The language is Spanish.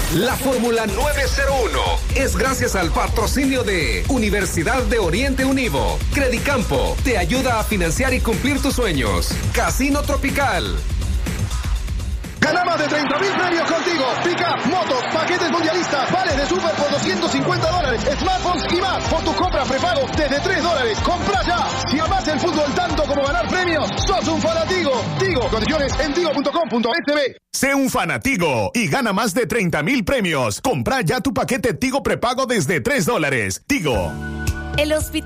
La Fórmula 901 es gracias al patrocinio de Universidad de Oriente Univo. Credicampo te ayuda a financiar y cumplir tus sueños. Casino Tropical. Gana más de 30.000 premios contigo. Pick-up, motos, paquetes mundialistas, vales de super por $250, smartphones y más. Por tu compra prepago desde $3. Compra ya. Si amás el fútbol tanto como ganar premios, sos un fanatigo. Tigo, condiciones en tigo.com.sb. Sé un fanatigo y gana más de 30.000 premios. Compra ya tu paquete Tigo prepago desde $3. Tigo. El Hospital